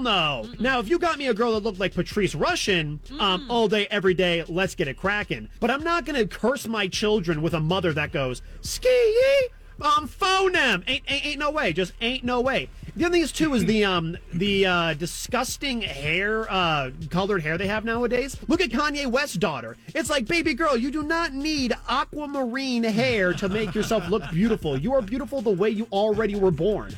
no. Now, if you got me a girl that looked like Patrice Rushen, all day, every day, let's get it cracking. But I'm not going to curse my children with a mother that goes, ski, phone them. Ain't no way. Just ain't no way. The other thing is, too, is the disgusting hair, colored hair they have nowadays. Look at Kanye West's daughter. It's like, baby girl, you do not need aquamarine hair to make yourself look beautiful. You are beautiful the way you already were born.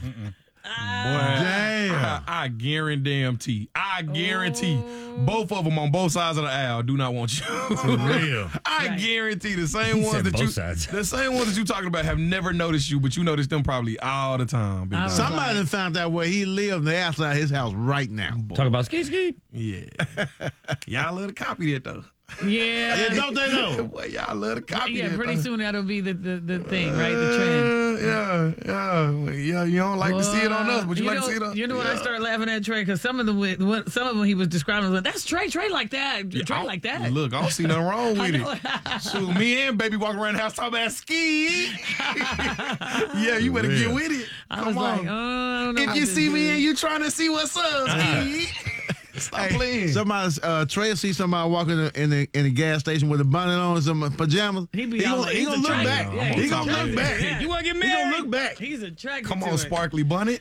Damn. I guarantee. Both of them on both sides of the aisle do not want you. For real. I guarantee the same ones that you talking about have never noticed you, but you notice them probably all the time. Somebody found out where he lived and they outside his house right now. Talk about ski. Yeah. Y'all love to copy that though. Yeah. Don't they know? Well, y'all love to copy that. Yeah, pretty soon that'll be the thing, right? The trend. Yeah. You don't like to see it on us, but you like to see it on. You know what I started laughing at Trey, because some of them he was describing was like, that's Trey like that. Trey like that. Look, I don't see nothing wrong with it. Shoot, me and baby walking around the house talking about ski. Yeah, you better get with it. Come on. Like, I don't know if you see me and you trying to see what's up, ski. Stop playing. Somebody, Trey see somebody walking in the gas station with a bonnet on and some pajamas. He gonna look back. Yeah, he gonna look back. Yeah. You want to get married? He gonna look back. He's attracted Come to on, it. sparkly bonnet.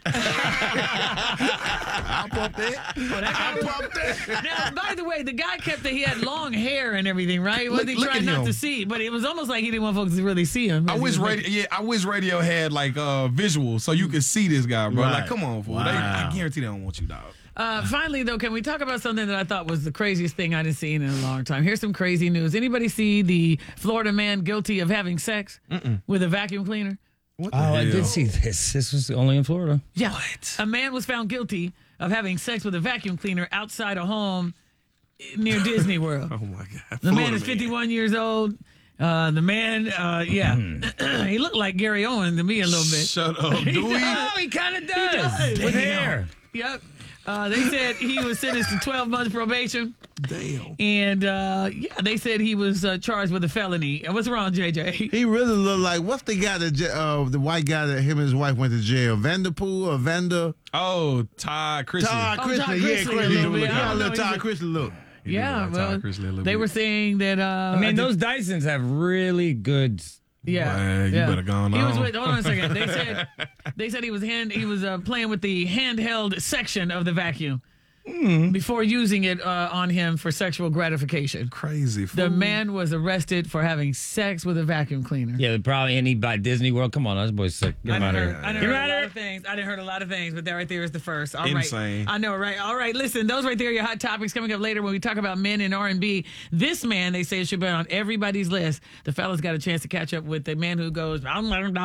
I'll pump that. Now, by the way, the guy kept that he had long hair and everything, right? Wasn't he trying not to see? But it was almost like he didn't want folks to really see him. I wish radio had like visuals so you could see this guy, bro. Right. Like, come on, fool. Wow. I guarantee they don't want you, dog. Finally, though, can we talk about something that I thought was the craziest thing I'd seen in a long time? Here's some crazy news. Anybody see the Florida man guilty of having sex with a vacuum cleaner? I did see this. This was only in Florida. Yeah. What? A man was found guilty of having sex with a vacuum cleaner outside a home near Disney World. Oh, my God. The man is 51 years old. The man, he looked like Gary Owen to me a little bit. Shut up, do he? Oh, he kind of does. With hair. Yep. They said he was sentenced to 12 months probation. Damn. And, they said he was charged with a felony. What's wrong, JJ? He really looked like, what's the guy that, the white guy that him and his wife went to jail? Vanderpool or Vander? Oh, Todd Chrisley. Todd Chrisley. Todd Yeah, Chrisley a Chrisley. little bit. Look I how don't know, little Todd he's a- Chrisley look. Yeah, like well, Todd Chrisley a little they bit. were saying that... I mean, those Dysons have really good... Yeah, Boy, you better go on. He was hold on a second. They said he was playing with the handheld section of the vacuum before using it on him for sexual gratification. Crazy. Fool. The man was arrested for having sex with a vacuum cleaner. Yeah, probably any by Disney World. Come on, this boy's sick. Get him out of here. I didn't heard a lot of things. I didn't heard a lot of things, but that right there is the first. All right. Insane. I know, right? All right, listen, those right there are your hot topics coming up later when we talk about men in R&B. This man, they say, should be on everybody's list. The fella's got a chance to catch up with the man who goes, oh, Lord.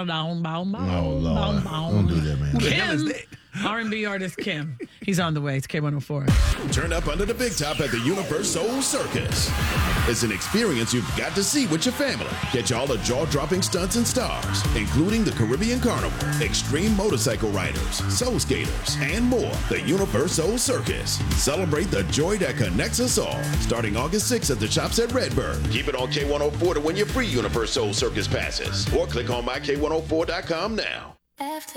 Don't do that, man. Who the hell is Kim, that? R&B artist Kim. He's on the way. It's K104. Turn up under the big top at the Universe Soul Circus. It's an experience you've got to see with your family. Catch all the jaw-dropping stunts and stars, including the Caribbean Carnival, extreme motorcycle riders, soul skaters, and more. The Universe Soul Circus. Celebrate the joy that connects us all. Starting August 6th at the shops at Redbird. Keep it on K104 to win your free Universe Soul Circus passes. Or click on myk104.com now.